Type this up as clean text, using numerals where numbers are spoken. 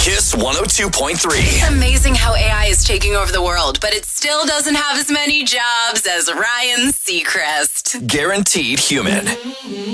Kiss 102.3. It's amazing how AI is taking over the world, but it still doesn't have as many jobs as Ryan Seacrest. Guaranteed human.